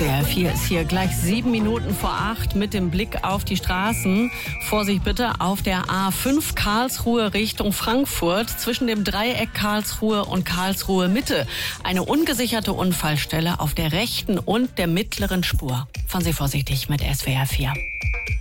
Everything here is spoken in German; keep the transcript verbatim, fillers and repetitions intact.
S W R vier ist hier gleich sieben Minuten vor acht mit dem Blick auf die Straßen. Vorsicht bitte auf der A fünf Karlsruhe Richtung Frankfurt zwischen dem Dreieck Karlsruhe und Karlsruhe Mitte. Eine ungesicherte Unfallstelle auf der rechten und der mittleren Spur. Fahren Sie vorsichtig mit S W R vier.